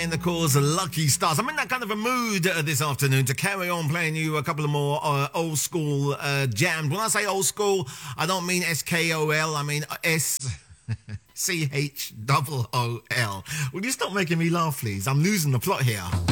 playing the cause Lucky Stars. I'm in that kind of a mood this afternoon to carry on playing you a couple of more old school jams. When I say old school, I don't mean SKOL, I mean SCHOOL. Will you stop making me laugh, please? I'm losing the plot here.